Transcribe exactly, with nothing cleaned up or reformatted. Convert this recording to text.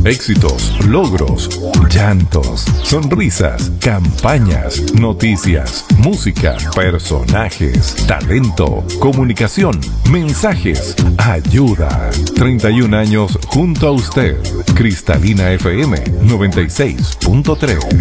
Éxitos, logros, llantos, sonrisas, campañas, noticias, música, personajes, talento, comunicación, mensajes, ayuda. treinta y un años junto a usted. Cristalina F M noventa y seis punto tres.